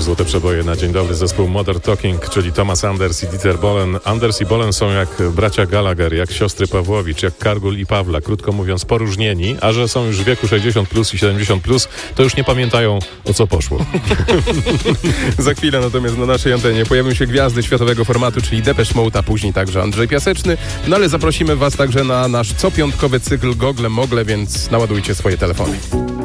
złote przeboje na dzień dobry zespół Modern Talking, czyli Thomas Anders i Dieter Bohlen. Anders i Bohlen są jak bracia Gallagher, jak siostry Pawłowicz, jak Kargul i Pawla. Krótko mówiąc, poróżnieni, a że są już w wieku 60 plus i 70 plus, to już nie pamiętają, o co poszło. Za chwilę natomiast na naszej antenie pojawią się gwiazdy światowego formatu, czyli Depeche Mode, a później także Andrzej Piaseczny. No ale zaprosimy Was także na nasz copiątkowy cykl Gogle Mogle, więc naładujcie swoje telefony.